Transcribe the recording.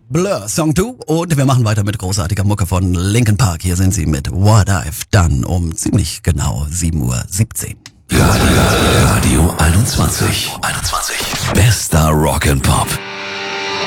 Blur, Song 2 und wir machen weiter mit großartiger Mucke von Linkin Park. Hier sind sie mit What I've Done um ziemlich genau 7:17 Uhr. Radio 21. Bester Rock and Pop.